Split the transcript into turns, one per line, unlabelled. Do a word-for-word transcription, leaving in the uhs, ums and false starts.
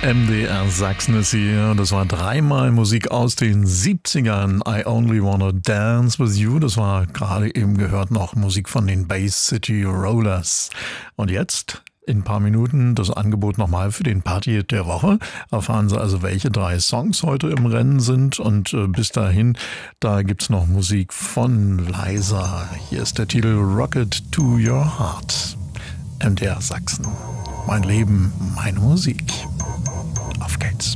M D R Sachsen ist hier. Das war dreimal Musik aus den siebzigern. I Only Wanna Dance With You. Das war gerade eben gehört noch Musik von den Bay City Rollers. Und jetzt in ein paar Minuten das Angebot nochmal für den Party der Woche. Erfahren Sie also, welche drei Songs heute im Rennen sind. Und äh, bis dahin, da gibt's noch Musik von Liza. Hier ist der Titel Rocket to Your Heart. M D R Sachsen. Mein Leben, meine Musik. Auf geht's.